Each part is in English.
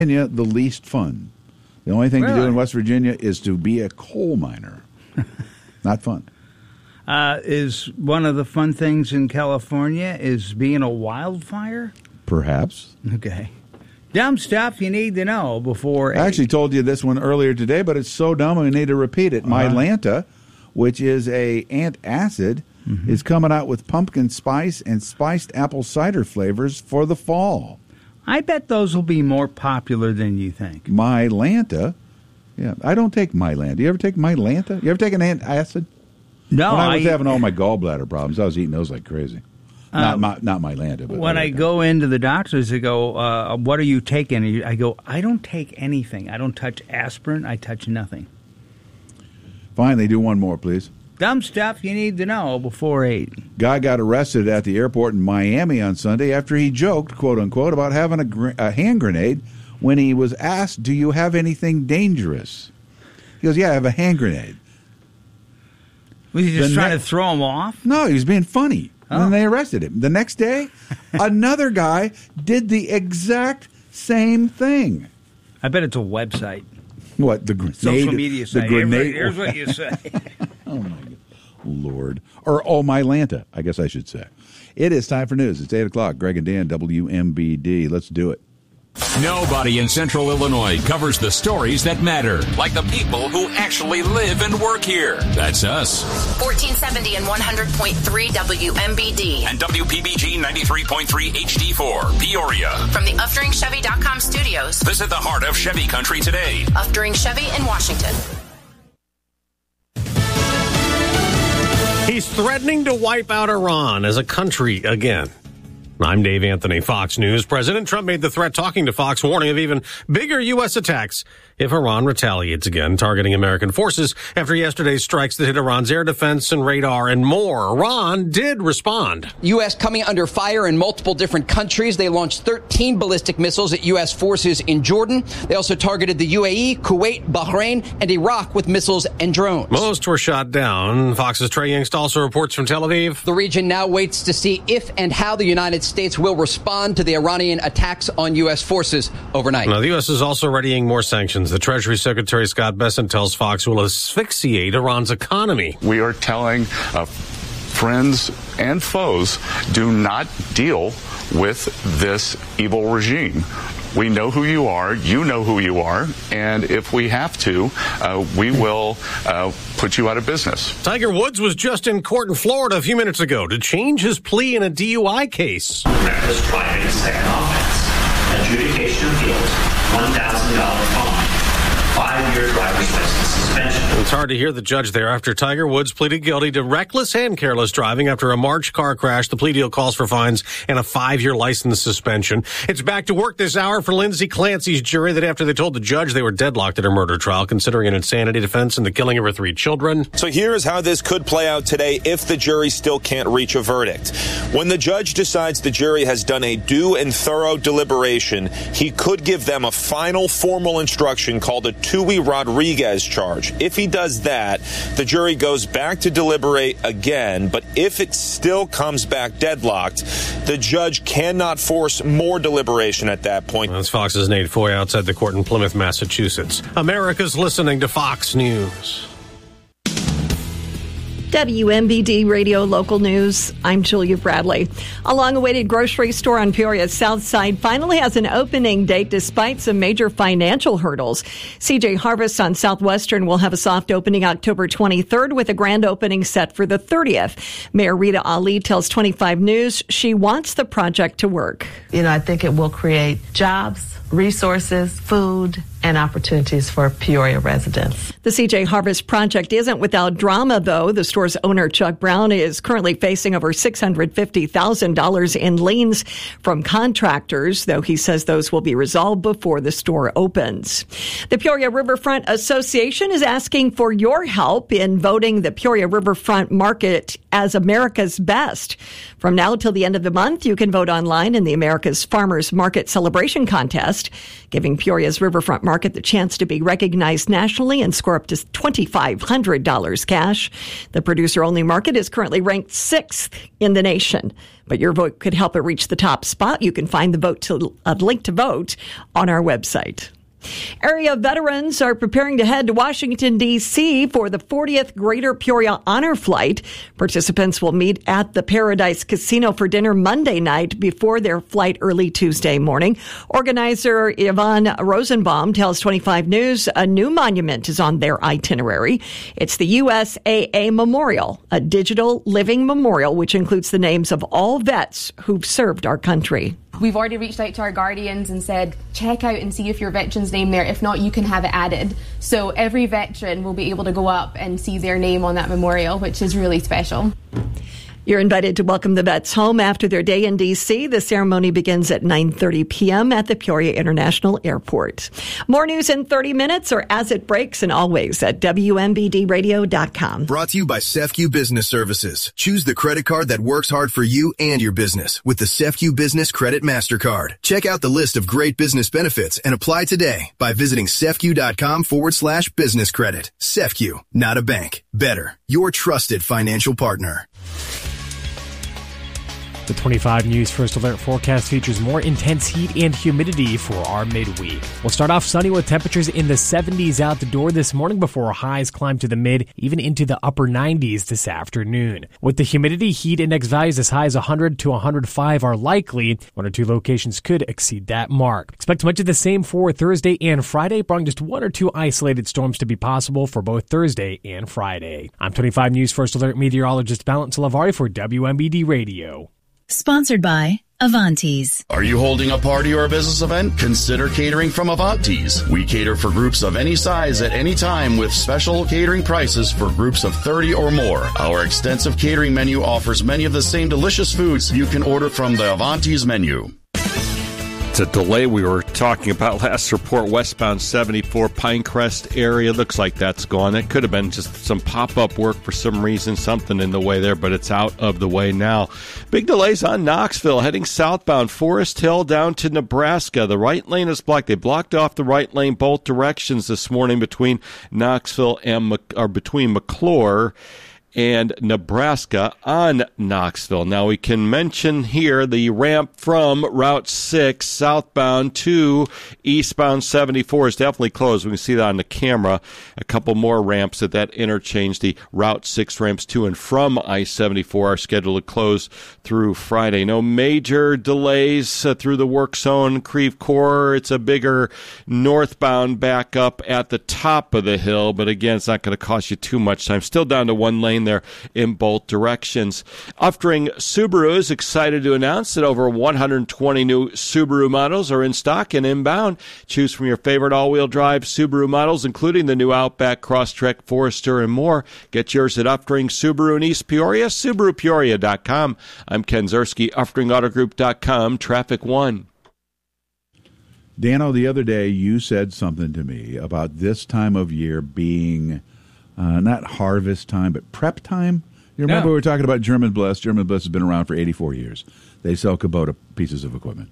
Virginia, the least fun. The only thing to do in West Virginia is to be a coal miner. Not fun. Is one of the fun things in California is being a wildfire? Perhaps. Okay. Dumb stuff you need to know before. I actually told you this one earlier today, but it's so dumb we need to repeat it. Mylanta, which is a antacid, is coming out with pumpkin spice and spiced apple cider flavors for the fall. I bet those will be more popular than you think. Mylanta? Yeah, I don't take Mylanta. You ever take Mylanta? You ever take an antacid? No. When I was having all my gallbladder problems, I was eating those like crazy. Not Mylanta. But when I go into the doctors, they go, what are you taking? I go, I don't take anything. I don't touch aspirin. I touch nothing. Finally, do one more, please. Dumb stuff you need to know before 8. Guy got arrested at the airport in Miami on Sunday after he joked, quote unquote, about having a hand grenade when he was asked, do you have anything dangerous? He goes, yeah, I have a hand grenade. Was he just trying to throw him off? No, he was being funny. And then they arrested him. The next day, another guy did the exact same thing. I bet it's a website. What, the grenade? Social media site. The grenade. Here's what you say. Oh, my God. Lord. Or, Mylanta, I guess I should say. It is time for news. It's 8 o'clock. Greg and Dan, WMBD. Let's do it. Nobody in Central Illinois covers the stories that matter, like the people who actually live and work here. That's us. 1470 and 100.3 WMBD. And WPBG 93.3 HD4, Peoria. From the UfDringChevy.com studios. Visit the heart of Chevy Country today. Uftring Chevy in Washington. He's threatening to wipe out Iran as a country again. I'm Dave Anthony, Fox News. President Trump made the threat talking to Fox, warning of even bigger U.S. attacks if Iran retaliates again, targeting American forces after yesterday's strikes that hit Iran's air defense and radar and more. Iran did respond. U.S. coming under fire in multiple different countries. They launched 13 ballistic missiles at U.S. forces in Jordan. They also targeted the UAE, Kuwait, Bahrain, and Iraq with missiles and drones. Most were shot down. Fox's Trey Yingst also reports from Tel Aviv. The region now waits to see if and how the United States will respond to the Iranian attacks on U.S. forces overnight. Now, the U.S. is also readying more sanctions. The Treasury Secretary Scott Bessent tells Fox will asphyxiate Iran's economy. We are telling friends and foes, do not deal with this evil regime. We know who you are, you know who you are, and if we have to, we will put you out of business. Tiger Woods was just in court in Florida a few minutes ago to change his plea in a DUI case. Reckless driving, second offense, adjudication appealed, $1,000 fine, 5-year driver's license suspension. It's hard to hear the judge there after Tiger Woods pleaded guilty to reckless and careless driving after a March car crash. The plea deal calls for fines and a 5-year license suspension. It's back to work this hour for Lindsay Clancy's jury that after they told the judge they were deadlocked at her murder trial, considering an insanity defense and the killing of her 3 children. So here's how this could play out today if the jury still can't reach a verdict. When the judge decides the jury has done a due and thorough deliberation, he could give them a final formal instruction called a Tui Rodriguez charge. If he does that, the jury goes back to deliberate again, but if it still comes back deadlocked, the judge cannot force more deliberation at that point. That's Fox's Nate Foy outside the court in Plymouth, Massachusetts. America's listening to Fox News. WMBD Radio Local News. I'm Julia Bradley. A long-awaited grocery store on Peoria's South Side finally has an opening date despite some major financial hurdles. CJ Harvest on Southwestern will have a soft opening October 23rd with a grand opening set for the 30th. Mayor Rita Ali tells 25 News she wants the project to work. I think it will create jobs, resources, food, and opportunities for Peoria residents. The CJ Harvest project isn't without drama, though. The store's owner, Chuck Brown, is currently facing over $650,000 in liens from contractors, though he says those will be resolved before the store opens. The Peoria Riverfront Association is asking for your help in voting the Peoria Riverfront Market as America's Best. From now till the end of the month, you can vote online in the America's Farmers Market Celebration Contest, giving Peoria's Riverfront Market market the chance to be recognized nationally and score up to $2,500 cash. The producer-only market is currently ranked 6th in the nation, but your vote could help it reach the top spot. You can find the link to vote on our website. Area veterans are preparing to head to Washington, D.C. for the 40th Greater Peoria Honor Flight. Participants will meet at the Paradise Casino for dinner Monday night before their flight early Tuesday morning. Organizer Yvonne Rosenbaum tells 25 News a new monument is on their itinerary. It's the USAA Memorial, a digital living memorial which includes the names of all vets who've served our country. We've already reached out to our guardians and said, check out and see if your veteran's name there. If not, you can have it added. So every veteran will be able to go up and see their name on that memorial, which is really special. You're invited to welcome the vets home after their day in D.C. The ceremony begins at 9:30 p.m. at the Peoria International Airport. More news in 30 minutes or as it breaks, and always at WMBDradio.com. Brought to you by CEFCU Business Services. Choose the credit card that works hard for you and your business with the CEFCU Business Credit MasterCard. Check out the list of great business benefits and apply today by visiting CEFCU.com/business credit. CEFCU, not a bank. Better. Your trusted financial partner. The 25 News First Alert forecast features more intense heat and humidity for our midweek. We'll start off sunny with temperatures in the 70s out the door this morning before highs climb to the mid, even into the upper 90s this afternoon. With the humidity, heat index values as high as 100 to 105 are likely. One or two locations could exceed that mark. Expect much of the same for Thursday and Friday, barring just one or two isolated storms to be possible for both Thursday and Friday. I'm 25 News First Alert meteorologist Valentin Lavari for WMBD Radio. Sponsored by Avantes. Are you holding a party or a business event? Consider catering from Avantes. We cater for groups of any size at any time with special catering prices for groups of 30 or more. Our extensive catering menu offers many of the same delicious foods you can order from the Avantes menu. It's a delay we were talking about last report, westbound 74 Pinecrest area. Looks like that's gone. It could have been just some pop-up work for some reason, something in the way there, but it's out of the way now. Big delays on Knoxville, heading southbound Forest Hill down to Nebraska. The right lane is blocked. They blocked off the right lane both directions this morning between Knoxville and between McClure and Nebraska on Knoxville. Now we can mention here the ramp from Route 6 southbound to eastbound 74 is definitely closed. We can see that on the camera. A couple more ramps at that interchange. The Route 6 ramps to and from I-74 are scheduled to close through Friday. No major delays through the work zone. Creve Coeur, it's a bigger northbound backup at the top of the hill, but again, it's not going to cost you too much time. Still down to one lane there in both directions. Uftring Subaru is excited to announce that over 120 new Subaru models are in stock and inbound. Choose from your favorite all-wheel drive Subaru models, including the new Outback, Crosstrek, Forester, and more. Get yours at Uftring Subaru in East Peoria, SubaruPeoria.com. I'm Ken Zerski, UftingAutogroup.com, Traffic One. Dano, the other day you said something to me about this time of year being not harvest time, but prep time. You remember we were talking about German Bliss? German Bliss has been around for 84 years. They sell Kubota pieces of equipment.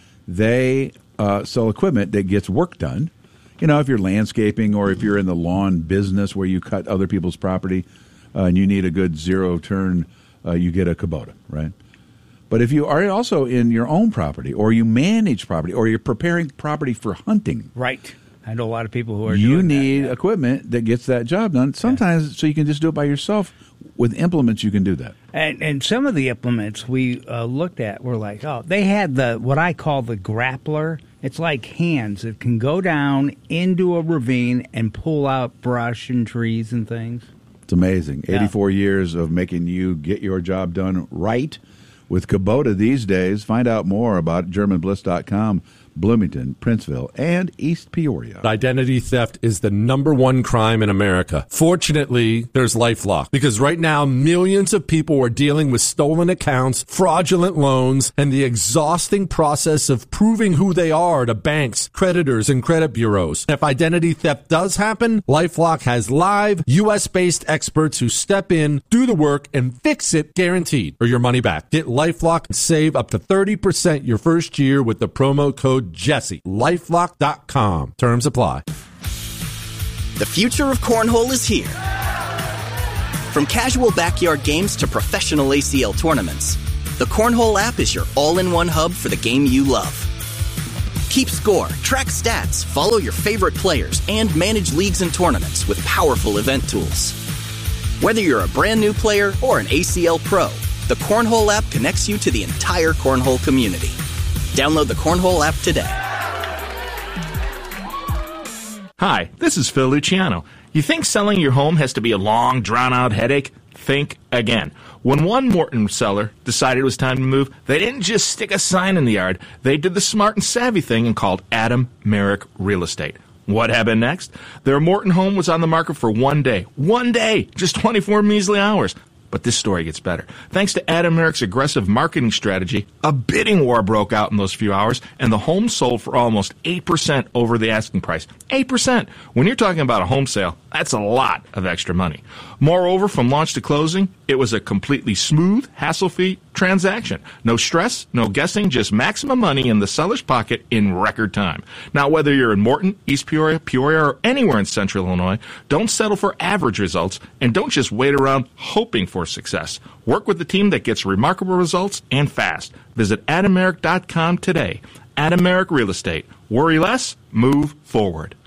They sell equipment that gets work done. You know, if you're landscaping or if you're in the lawn business where you cut other people's property and you need a good zero turn, you get a Kubota, right? But if you are also in your own property or you manage property or you're preparing property for hunting. Right. I know a lot of people who are you doing need that, equipment that gets that job done. Sometimes so you can just do it by yourself. With implements, you can do that. And some of the implements we looked at were like, they had what I call the grappler. It's like hands. It can go down into a ravine and pull out brush and trees and things. It's amazing. 84 years of making you get your job done right with Kubota these days. Find out more about GermanBliss.com. Bloomington, Princeville, and East Peoria. Identity theft is the #1 crime in America. Fortunately, there's LifeLock, because right now millions of people are dealing with stolen accounts, fraudulent loans, and the exhausting process of proving who they are to banks, creditors, and credit bureaus. If identity theft does happen, LifeLock has live, U.S.-based experts who step in, do the work, and fix it, guaranteed, or your money back. Get LifeLock and save up to 30% your first year with the promo code code Jesse. LifeLock.com. Terms apply. The future of cornhole is here. From casual backyard games to professional ACL tournaments, the Cornhole app is your all-in-one hub for the game you love. Keep score, track stats, follow your favorite players, and manage leagues and tournaments with powerful event tools. Whether you're a brand new player or an ACL pro, the Cornhole app connects you to the entire cornhole community. Download the Cornhole app today. Hi, this is Phil Luciano. You think selling your home has to be a long, drawn-out headache? Think again. When one Morton seller decided it was time to move, they didn't just stick a sign in the yard. They did the smart and savvy thing and called Adam Merrick Real Estate. What happened next? Their Morton home was on the market for 1 day. 1 day! Just 24 measly hours. But this story gets better. Thanks to Adam Merrick's aggressive marketing strategy, a bidding war broke out in those few hours, and the home sold for almost 8% over the asking price. 8%! When you're talking about a home sale, that's a lot of extra money. Moreover, from launch to closing, it was a completely smooth, hassle-free transaction. No stress, no guessing, just maximum money in the seller's pocket in record time. Now, whether you're in Morton, East Peoria, Peoria, or anywhere in Central Illinois, don't settle for average results, and don't just wait around hoping for success. Work with the team that gets remarkable results and fast. Visit AdamMerrick.com today. Adam Merrick Real Estate. Worry less, move forward.